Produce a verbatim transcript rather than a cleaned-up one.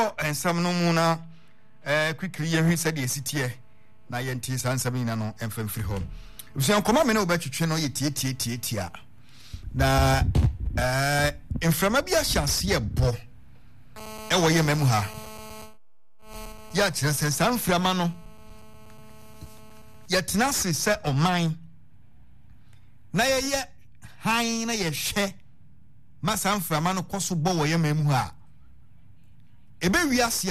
and some no muna eh quickly ye said ye sit here na ye nti san sabina no emfam free home so nkoma me na obetwetwe no ye tie tie tie tie na eh emframa bi ahase ye bo e wo ye memu ha ya kire se san frama no ye tena se se oman na ye ye han na ye hwe ma san frama no koso bo wo ye memu ha ebe wi ase